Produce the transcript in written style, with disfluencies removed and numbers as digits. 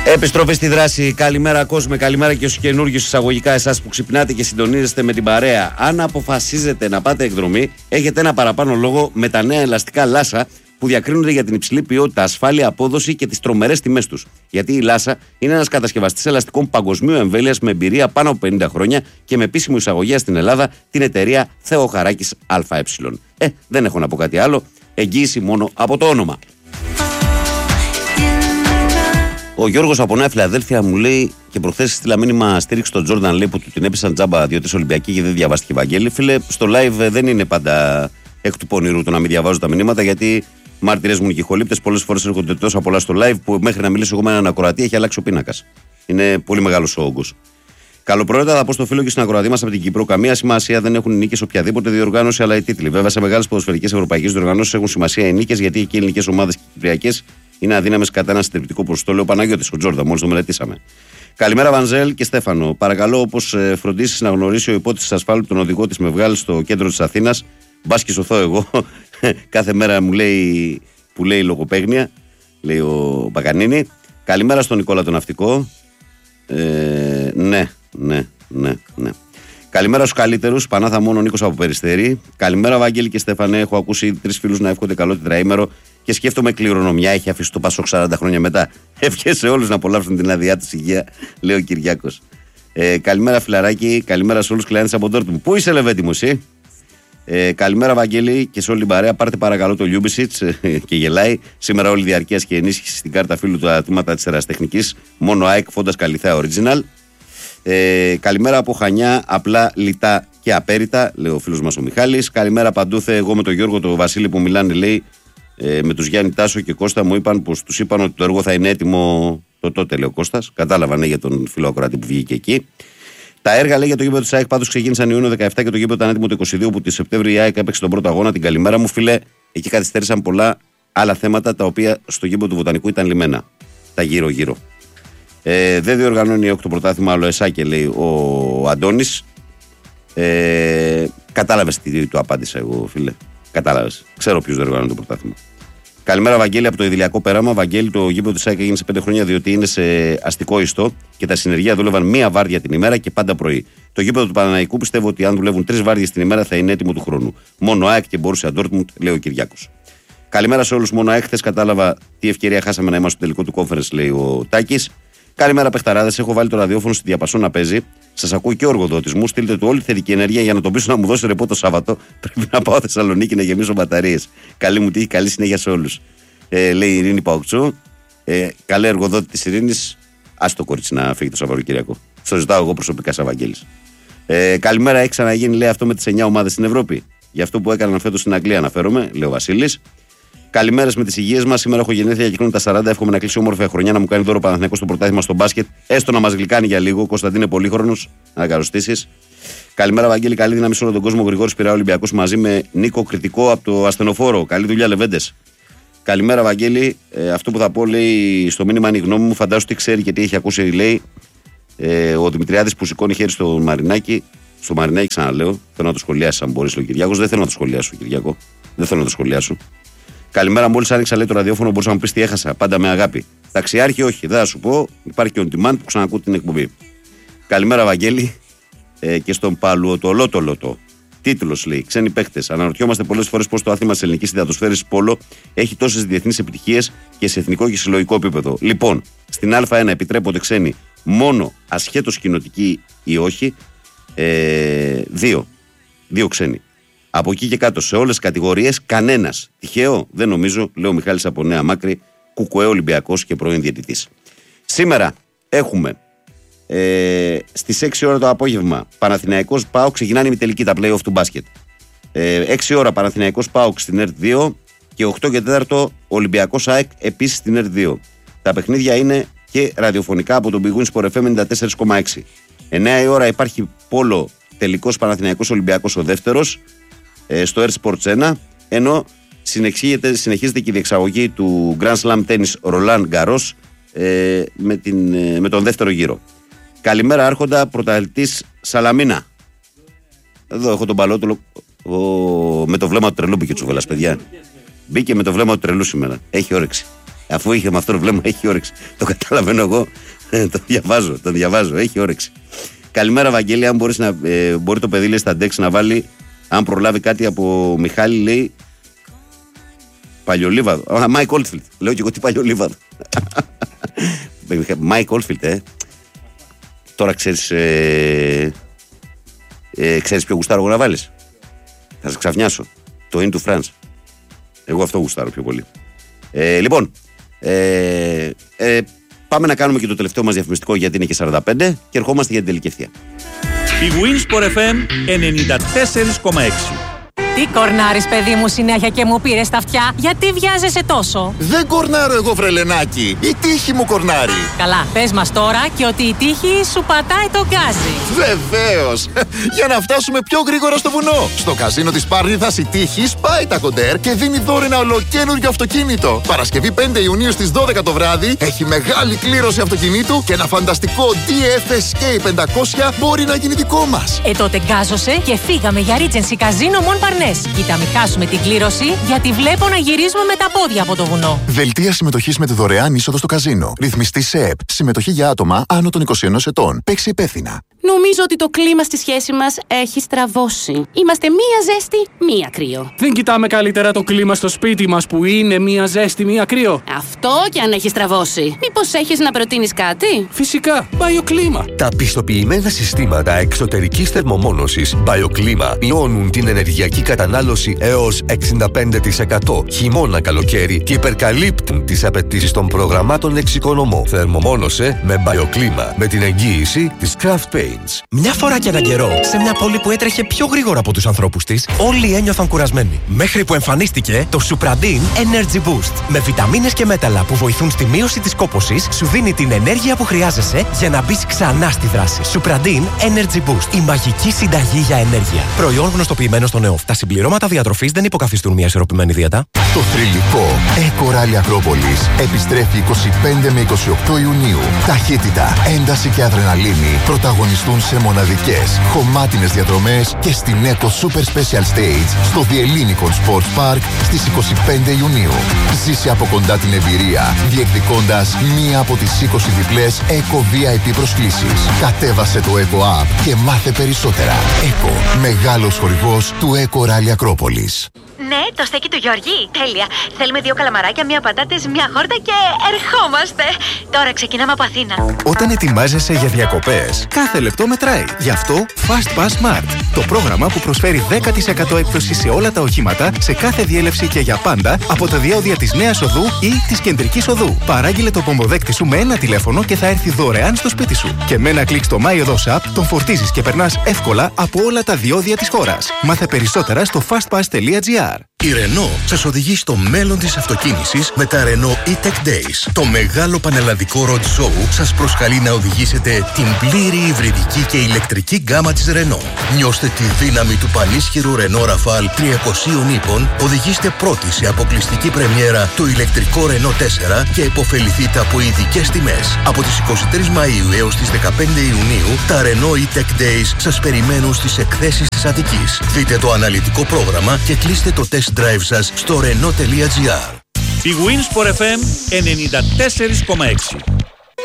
Επιστροφή στη δράση. Καλημέρα, κόσμο. Καλημέρα και στους καινούργιους εισαγωγικά, εσάς που ξυπνάτε και συντονίζεστε με την παρέα. Αν αποφασίζετε να πάτε εκδρομή, έχετε ένα παραπάνω λόγο με τα νέα ελαστικά Λάσα που διακρίνονται για την υψηλή ποιότητα, ασφάλεια, απόδοση και τις τρομερές τιμές τους. Γιατί η Λάσα είναι ένας κατασκευαστής ελαστικών παγκοσμίου εμβέλειας με εμπειρία πάνω από 50 χρόνια και με επίσημη εισαγωγέα στην Ελλάδα την εταιρεία Θεοχαράκης ΑΕ. Δεν έχω να πω κάτι άλλο. Εγγύηση μόνο από το όνομα. Ο Γιώργος από Νέα Φιλαδέλφια μου λέει και προχθές στείλα μήνυμα στήριξη στον Τζόρνταν, λέει, που του την έπεσαν τζάμπα 2-3 Ολυμπιακοί και δεν διαβάστηκε Βαγγέλη. Φίλε, στο live δεν είναι πάντα εκ του πονηρού το να μην διαβάζω τα μηνύματα, γιατί μάρτυρες μου και οι χολύπτες πολλές φορές έρχονται τόσο πολλά στο live που μέχρι να μιλήσω εγώ με έναν ακροατή έχει αλλάξει ο πίνακας. Είναι πολύ μεγάλος ο όγκος. Καλοπροαίρετα θα πω στο φίλο και στην ακροατή μας από την Κύπρο. Καμία σημασία δεν έχουν οι νίκες οποιαδήποτε διοργάνωση, αλλά οι τίτλοι. Βέβαια, σε μεγάλες ποδοσφαιρικές ευρωπαϊκές διοργανώσεις έχουν σημασία οι νίκες, γιατί και οι ελληνικές ομάδες και οι κυπριακές είναι αδύναμες κατά ένα συντριπτικό ποσοστό. Λέει ο Παναγιώτης, ο Τζόρνταν, μόλις το μελετήσαμε. Καλημέρα, Βανζέλ και Στέφανο. Παρακαλώ, όπως φροντίσεις να γνωρίσει ο υπότιτλος ασφάλου τον οδηγό της με βγάλει στο κέντρο της Αθήνας. Μπας και σωθώ εγώ. Κάθε μέρα μου λέει που λέει λογοπαίγνια, λέει ο Παγανίνη. Καλημέρα στον Νικόλα τον Ναυτικό. Ναι. Καλημέρα στους καλύτερους. Πανάθα μόνο Νίκος από Περιστέρη. Καλημέρα, Βαγγέλη και Στέφανε. Έχω ακούσει 3 φίλους να εύχονται καλό τετραήμερο και σκέφτομαι κληρονομιά. Έχει αφήσει το Πασόκ 40 χρόνια μετά. Ευχές σε όλους να απολαύσουν την άδειά τους υγεία, λέει ο Κυριάκος. Καλημέρα, φιλαράκι. Καλημέρα σε όλους τους κλειέντες από Ντόρτμουντ. Πού είσαι, Λεβέντη μου, εσύ? Καλημέρα, Βαγγέλη, και σε όλη την παρέα. Πάρτε παρακαλώ το Λιούμπισιτς και γελάει. Σήμερα όλη διαρκείας και ενίσχυση στην κάρτα φίλου του ατμήματα της Εραστεχνικής. Μόνο ΑΕΚ Φόντας Καλυθέα Original. Καλημέρα από Χανιά, απλά λιτά και απέριτα, λέει ο φίλος μας ο Μιχάλης. Καλημέρα παντούθε. Εγώ με τον Γιώργο τον Βασίλη που μιλάνε, λέει, με τους Γιάννη Τάσο και Κώστα μου είπαν πως τους είπαν ότι το έργο θα είναι έτοιμο το τότε, λέει ο Κώστας. Κατάλαβα, ναι, για τον φίλο ακροατή που βγήκε εκεί. Τα έργα, λέει, για το γήπεδο της ΑΕΚ πάντως ξεκίνησαν Ιούνιο 17 και το γήπεδο ήταν έτοιμο το 22, που τη Σεπτέμβρη η ΑΕΚ έπαιξε τον πρώτο αγώνα. Την καλημέρα μου, φίλε. Εκεί καθυστέρησαν πολλά άλλα θέματα τα οποία στο γήπεδο του Βοτανικού ήταν λιμένα. Τα γύρω-γύρω. Δεν διοργανώνει το πρωτάθλημα άλλο εσάκε, λέει ο Αντώνης. Κατάλαβες τι του απάντησα εγώ, φίλε. Κατάλαβες. Ξέρω ποιος διοργανώνει το πρωτάθλημα. Καλημέρα, Βαγγέλη, από το Ιδηλιακό Πέραμα. Βαγγέλη, το γήπεδο της ΑΕΚ έγινε σε 5 χρόνια διότι είναι σε αστικό ιστό και τα συνεργεία δούλευαν μία βάρδια την ημέρα και πάντα πρωί. Το γήπεδο του Παναναϊκού πιστεύω ότι αν δουλεύουν 3 βάρδιες την ημέρα θα είναι έτοιμο του χρόνου. Μόνο ΑΕΚ και Μπόρουσια Ντόρτμουντ, λέει ο Κυριάκος. Καλημέρα σε όλους. Μόνο ΑΕΚ. Χθες κατάλαβα τι ευκαιρία χάσαμε να είμαστε στο τελικό του conference, λέει ο Τάκης. Καλημέρα, παιχταράδες. Έχω βάλει το ραδιόφωνο στη διαπασό να παίζει. Σας ακούει και ο εργοδότης μου. Στείλτε του όλη θετική ενέργεια για να τον πείσω να μου δώσει ρεπό το Σάββατο. Πρέπει να πάω Θεσσαλονίκη να γεμίσω μπαταρίες. Καλή μου τύχη, καλή συνέχεια σε όλους. Λέει η Ειρήνη Παουξού. Καλέ εργοδότη της Ειρήνης. Ας το κορίτσι να φύγει το Σαββατοκύριακο. Στο ζητάω εγώ προσωπικά σαν Βαγγέλης. Καλημέρα, έχει ξαναγίνει, λέει, αυτό με τις 9 ομάδες στην Ευρώπη. Για αυτό που έκαναν φέτος στην Αγγλία αναφέρομαι, λέει ο Βασίλης. Καλημέρες με τις υγείες μας. Σήμερα έχω γενέθλια και κλείνω τα 40. Εύχομαι να κλείσει όμορφη χρονιά, να μου κάνει δώρο Παναθηναϊκός στο πρωτάθλημα στο μπάσκετ. Έστω να μας γλυκάνει για λίγο. Κωνσταντίνε πολύχρονος, να καροστήσεις. Καλημέρα, Βαγγέλη. Καλή δύναμη σε όλο τον κόσμο. Γρηγόρης Πειραιά Ολυμπιακός μαζί με Νίκο Κριτικό από το Ασθενοφόρο. Καλή δουλειά, Λεβέντες. Καλημέρα, Βαγγέλη. Αυτό που θα πω, λέει, στο μήνυμα είναι η γνώμη μου. Φαντάζομαι τι ξέρει και τι έχει ακούσει, λέει, ο Δημητριάδης που σηκώνει χέρι στο Μαρινάκι. Στο Μαρινάκι, ξαναλέω. Θέλω να το σχολιάσει, αν μπορεί, ο Κυριάκος. Δεν θέλω να το σχολιάσω, Κυριάκο. Δεν θέλω να το σχολιάσω. Καλημέρα, μόλις άνοιξα, λέει, το ραδιόφωνο. Μπορούσα να μου πει τι έχασα. Πάντα με αγάπη. Ταξιάρχη, όχι, δεν θα σου πω. Υπάρχει και on demand που ξανακούω την εκπομπή. Καλημέρα, Βαγγέλη. Και στον Παλουοτολότολοτο. Τίτλος, λέει, ξένοι παίχτες. Αναρωτιόμαστε πολλές φορές πώς το άθλημα της ελληνικής υδατοσφαίρης πόλο έχει τόσες διεθνείς επιτυχίες και σε εθνικό και συλλογικό επίπεδο. Λοιπόν, στην Α1 επιτρέπονται ξένοι μόνο ασχέτως κοινοτικοί ή όχι. 2 ξένοι. Από εκεί και κάτω σε όλες τις κατηγορίες κανένας. Τυχαίο, δεν νομίζω, λέει ο Μιχάλης από Νέα Μάκρη, Κουκουέ Ολυμπιακός και πρώην διαιτητής. Σήμερα έχουμε στις 6 ώρα το απόγευμα Παναθηναϊκός ΠΑΟΚ, ξεκινάνε η τελική, τα play-off του μπάσκετ. 6 ώρα Παναθηναϊκός ΠΑΟΚ στην ΕΡΤ 2 και 8 και 4 Ολυμπιακός ΑΕΚ επίσης στην ΕΡΤ 2. Τα παιχνίδια είναι και ραδιοφωνικά από τον Big Win Sport FM 94,6. 9 η ώρα υπάρχει πόλο τελικός Παναθηναϊκός Ολυμπιακός ο δεύτερος στο Air Sports 1, ενώ συνεχίζεται και η διεξαγωγή του Grand Slam Tennis Roland Garros με τον δεύτερο γύρο. Καλημέρα, Άρχοντα, πρωταθλητής Σαλαμίνα. Εδώ έχω τον Παλότολο με το βλέμμα του τρελού μπήκε ο Τσουβέλλας, παιδιά. Μπήκε με το βλέμμα του τρελού σήμερα. Έχει όρεξη. Αφού είχε με αυτό το βλέμμα, έχει όρεξη. Το καταλαβαίνω εγώ. Το διαβάζω. Έχει όρεξη. Καλημέρα, Βαγγέλη. Αν μπορεί το παιδί, λέει, στα ντεξ να βάλει, αν προλάβει κάτι από Μιχάλη, λέει. Παλιολίβαδο. Μάικ Όλτφιλντ. Λέω και εγώ τι Παλιολίβαδο. Μάικ Όλτφιλντ, Τώρα ξέρεις ποιο γουστάρω εγώ να βάλεις. Θα σε ξαφνιάσω. Το In to France. Εγώ αυτό γουστάρω πιο πολύ. Λοιπόν, πάμε να κάνουμε και το τελευταίο μας διαφημιστικό, γιατί είναι και 45 και ερχόμαστε για την τελική ευθεία. Η Winsport FM 94,6. Τι κορνάρεις, παιδί μου, συνέχεια και μου πήρες τα αυτιά? Γιατί βιάζεσαι τόσο? Δεν κορνάρω εγώ, βρελενάκι. Η τύχη μου κορνάρει. Καλά, πες μας τώρα και ότι η τύχη σου πατάει τον γκάζι. Βεβαίως. Για να φτάσουμε πιο γρήγορα στο βουνό. Στο καζίνο της Πάρνηθας η τύχη σπάει τα κοντέρ και δίνει δώρο ένα ολοκαίνουργιο αυτοκίνητο. Παρασκευή 5 Ιουνίου στις 12 το βράδυ έχει μεγάλη κλήρωση αυτοκινήτου και ένα φανταστικό DFSK 500 μπορεί να γίνει δικό μας. Τότε γκάζωσε και φύγαμε για Regency Casino Mon Parnes. Κοίτα, μην χάσουμε την κλήρωση, γιατί βλέπω να γυρίζουμε με τα πόδια από το βουνό. Δελτία συμμετοχής με τη δωρεάν είσοδο στο καζίνο. Ρυθμιστή ΣΕΕΠ. Συμμετοχή για άτομα άνω των 21 ετών. Παίξει υπεύθυνα. Νομίζω ότι το κλίμα στη σχέση μας έχει στραβώσει. Είμαστε μία ζέστη, μία κρύο. Δεν κοιτάμε καλύτερα το κλίμα στο σπίτι μας που είναι μία ζέστη, μία κρύο? Αυτό κι αν έχει στραβώσει. Μήπως έχεις να προτείνεις κάτι? Φυσικά, BioClima. Τα πιστοποιημένα συστήματα εξωτερικής θερμομόνωσης BioClima μειώνουν την ενεργειακή κατανάλωση έως 65% χειμώνα-καλοκαίρι και υπερκαλύπτουν τις απαιτήσεις των προγραμμάτων εξοικονομώ. Θερμομόνωσε με BioClima με την εγγύηση της Craft Paints. Μια φορά και έναν καιρό, σε μια πόλη που έτρεχε πιο γρήγορα από τους ανθρώπους της, όλοι ένιωθαν κουρασμένοι. Μέχρι που εμφανίστηκε το Supradin Energy Boost. Με βιταμίνες και μέταλλα που βοηθούν στη μείωση της κόπωσης, σου δίνει την ενέργεια που χρειάζεσαι για να μπεις ξανά στη δράση. Supradin Energy Boost. Η μαγική συνταγή για ενέργεια. Προϊόν γνωστοποιημένο στο ΕΟΦ. Τα συμπληρώματα διατροφής δεν υποκαθιστούν μια ισορροπημένη δίαιτα. Το θρυλικό Eco Rally Ακρόπολης επιστρέφει 25 με 28 Ιουνίου. Ταχύτητα, ένταση και αδρεναλίνη πρωταγωνιστούν σε μοναδικές χωμάτινες διαδρομές και στην Eco Super Special Stage στο The Ellinikon Sports Park στις 25 Ιουνίου. Ζήσε από κοντά την εμπειρία διεκδικώντας μία από τις 20 διπλές Eco VIP προσκλήσεις. Κατέβασε το Eco App και μάθε περισσότερα. Eco, μεγάλος χορηγός του Eco Rally Ακρόπολης. Ναι, το στέκι του Γιώργη. Τέλεια. Θέλουμε 2 καλαμαράκια, 1 πατάτες, 1 χόρτα και ερχόμαστε. Τώρα ξεκινάμε από Αθήνα. Όταν ετοιμάζεσαι για διακοπές, κάθε λεπτό μετράει. Γι' αυτό Fast Pass Smart. Το πρόγραμμα που προσφέρει 10% έκπτωση σε όλα τα οχήματα, σε κάθε διέλευση και για πάντα, από τα διόδια της Νέας Οδού ή της Κεντρικής Οδού. Παράγγειλε το πομποδέκτη σου με ένα τηλέφωνο και θα έρθει δωρεάν στο σπίτι σου. Και με ένα κλικ στο MyOdos App τον φορτίζεις και περνάς εύκολα από όλα τα διόδια της χώρας. Μάθε περισσότερα στο fastpass.gr. Η Renault σας οδηγεί στο μέλλον της αυτοκίνησης με τα Renault E-Tech Days. Το μεγάλο πανελλαδικό road show σας προσκαλεί να οδηγήσετε την πλήρη υβριδική και ηλεκτρική γκάμα της Renault. Νιώστε τη δύναμη του πανίσχυρου Renault Rafale 300 ύπων, οδηγήστε πρώτοι σε αποκλειστική πρεμιέρα το ηλεκτρικό Renault 4 και επωφεληθείτε από ειδικές τιμές. Από τις 23 Μαΐου έως τις 15 Ιουνίου, τα Renault E-Tech Days σας περιμένουν στις εκθέσεις της Αττικής. Δείτε το αναλυτικό πρόγραμμα και κλείστε το test drive σας στο renault.gr. Η Winsport FM 94,6.